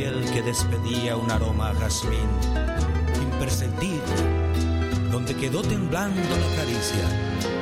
piel que despedía un aroma a jazmín, imperceptible, donde quedó temblando la caricia